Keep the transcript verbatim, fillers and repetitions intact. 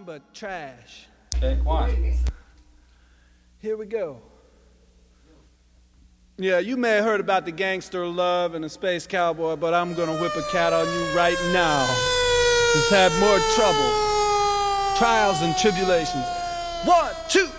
but trash. Okay, why? Here we go. Yeah, you may have heard about the gangster love and the space cowboy, but I'm gonna whip a cat on you right now. Who's had more trouble, trials and tribulations. One, two.